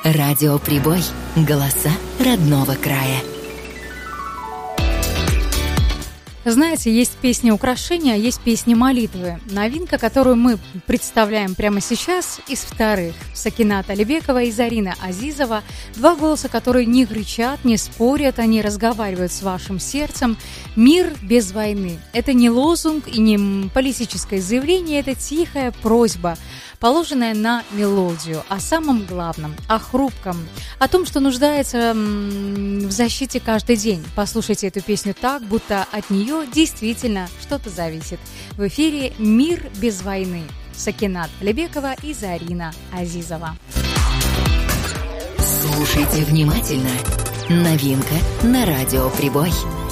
Радио Прибой. Голоса родного края. Знаете, есть песни украшения, а есть песни молитвы. Новинка, которую мы представляем прямо сейчас, из вторых. Сакинат Алибекова и Зарина Азизова. Два голоса, которые не кричат, не спорят, они разговаривают с вашим сердцем. Мир без войны. Это не лозунг и не политическое заявление, это тихая просьба, положенная на мелодию, о самом главном, о хрупком, о том, что нуждается в защите каждый день. Послушайте эту песню так, будто от нее действительно что-то зависит. В эфире «Мир без войны». Сакинат Алибекова и Зарина Азизова. Слушайте внимательно. Новинка на Радио Прибой.